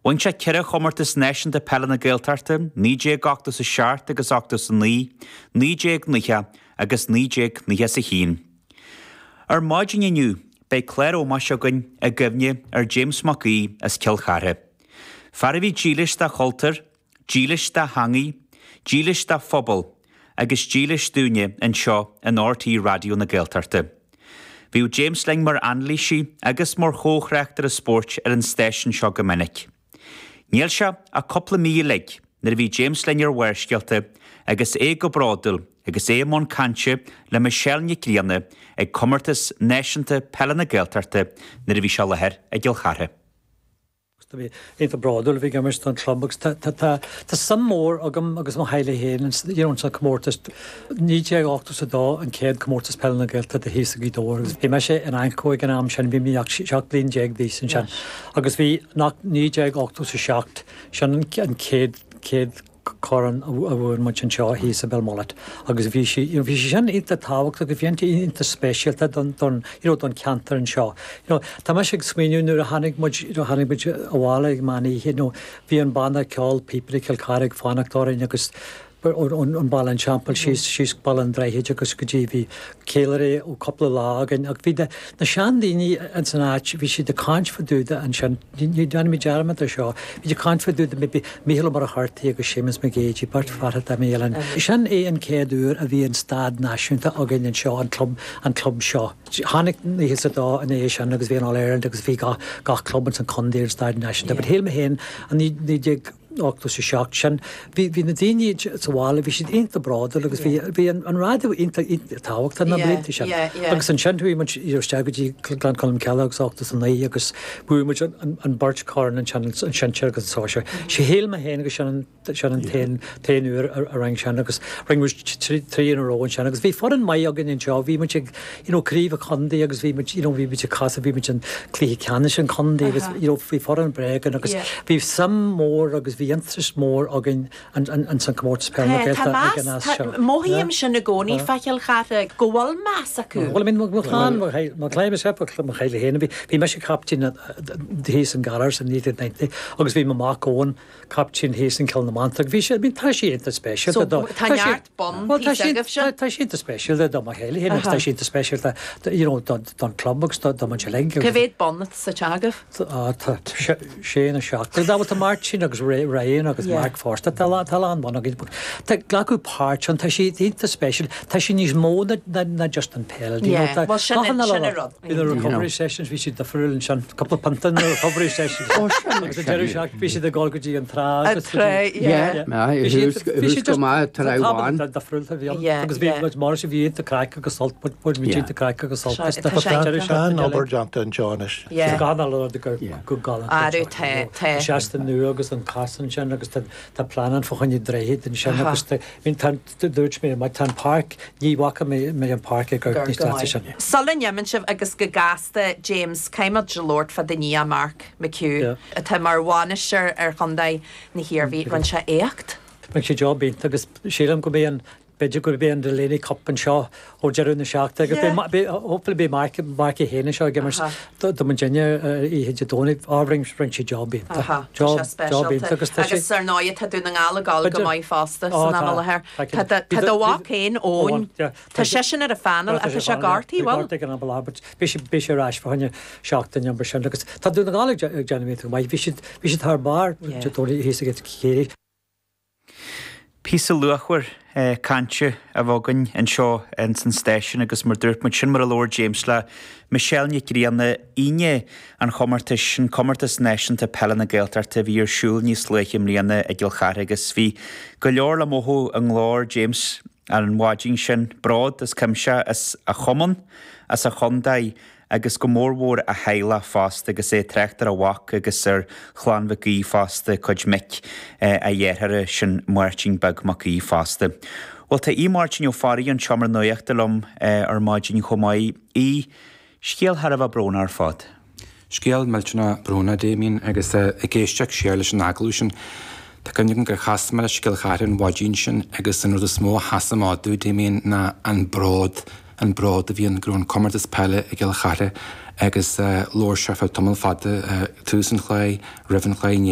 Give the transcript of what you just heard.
Wain sé ceire chomartas nation de pelle na Gaeltarta, níé gachtas a seart agus achtas an níé nicha agus níé nicha sa hín. Ar maidin inniu, bei Claire ó Mashagan a gymne ar James McGee as Kilchare. Farvi dílis da choltar, dílis da hangi, dílis da phobal, agus dílis dúne an seo an RT radio na Gaeltarta. Bhíú James Ling mar anlísi agus mar hóchreachtar a sport ar an station seo gomininic. Níl se a coppla mí leig nar bhí James Ling ar wersgealte agus go brádul agus món cantse le Michelle Niclianna ag comartas náisianta pelle na Gaeltarta nar bhí se lethir ag Gilchare. Einta brádul bhí gamar an clubbagus Tá sam mór agus má heile héan dhéann sa comórtas 9-8 a dá an céad comórtas pelle na Gaelta a híos a gídóir. Bhí me sé an aincóig an am sin bhí míach seach blin déag dí san sin. Agus bhí nach 9-8 a seacht sin an céad Coran a bhfuir mu an seo hí a Belmollet. Agus bhí sin ínta táhacht a go bhíonnta ínta spéisialta don ceantar an seo. Tá me sé smaoinú nuair a hanig bud a bhála ag maní bhí an banna ceáil pípa Kilcarrig fánachtáin agus an ball an champel she's ball an dreihéid agus go dtí bhí céileire ó coppla lá agin ag bhí na sean daoine an san áit bhí si de cáint faúda an sin ní doanna mí dearmad a seo bhí de cáint faúda míle mar a hartaí agus sémas me géidí bart fartha a mélan. Sin an céadúr a bhí an stad náisiúnta agin an seo an club seo. Hánig níos a dá an é sin agus bhí an All-Ireland agus bhí gach clubban san condéir stad náisiúnta, but héal me héin an ní Octo se seach sin hí na daine sála bhí siad inta brádal agus bhí an rádiú inta táhacht na blinta sin. Agus an sinúí man stegadí Glan Colm Kellogg's ochtas an naí agus buúid an Birch Corn an sinseir agus sáise. Si héal me héana agus sin an téanúr a rang sin agus ringú trí an róin sin agus bhí for an mai agin in seo bhí man críomh a chundaí agus bhí bhí casa bhí an clí ceanne an chundaí agus bhí for an bregan agus bhí sam mór agus bhí interest mór agin an san comórtas pelle na Gaelta. Móhíim sin na gcónaí feiceal chara gohfuil más acu. Well, má léime sepa má chéile héana bhí me sé captain hés an galar san 1990 agus bhí má cóin captain hés an Kilnamanta. Bhí sé bhín tá sí inta spéisial. Táart bon tá sí inta spéisial dá má chéile héana tá sí inta spéisial don clubbagus dá man se leng. Cehéad bon sa teagah? Tá sé na seach. Dá tá Martin agus Ryan agus Mark Forster talán man agin. Tá glacu páirt an tá sí inta spéisial. Tá sí níos móda na just an pell. Well, sin rud. In the recovery sessions bhí siad de friúil sin couple pantan recovery sessions. Agus deir seach bhí siad a gáilgadí an trá. Hús go má Taiwan. Da friúil a bhí. Agus bhí mar sé bhí a crack agus salt bud mí a crack agus salt. Sean Oberjanta an Jonas. Ganal go galan. Aru te. Seasta nu agus an casan sin agus tá planan fochan í dréhéid an sin agus hín tan dúirt mé mai tan park ní wacha mé an park a gur ní státe sin. Salan yemen sibh agus go gasta James Caimad Lord fa the Nia Mark McHugh a tá mar bháineir ar chundaid na hiarhí gan se éacht. Me sé job bínt agus sílam go bé an beidir gur bé an de léna copan seo ó dearú na seachta agus hopla bé marca héna seo gimmers do man déine í héidir dóna ábring spring sé job bínta. Job bínta agus ar náiad tá dún an gála gála go maiid fásta san amala her. Tá do céin ón tá sé sin ar a fanal a se gartaí bhil. An balabert bé sé ráis fáinne seachta an sin agus tá dún na gála genimí mai bhí si th bar tóí hé a chéir. Písa luachhar cantse a bhagan an seo an san station agus mar dúirt mu sin mar a Lord James le Michelle Niclianna ine an comartas náisiúnta pelle na Gaeltarta bhí ar siúil níos léim líana a Gilchare agus bhí go leor le mothú an Lord James an bháidín sin brád as cimse as a choman as a chundaid agus go mórmór a heile fásta agus treachtar a bhac agus ar chláánmhaí fásta chuid mic a dhéarthar sin Martin bag mací fásta. Well tá Martin ó farí an seomar nuachta lom ar maidin chomáid í scéalthar a bh brona ar fád. Scéal meiltena brona déimín agus a géisteach séir leis an aglú sin tá cynnig gur chasama le Gilchare an bháidín sin agus an rud a smó hasamáú déimín na an brád a bhí an grún comartas pelle a Gilchare agus Lord Sheffield Tumal fada túsan chláid, rivan chláid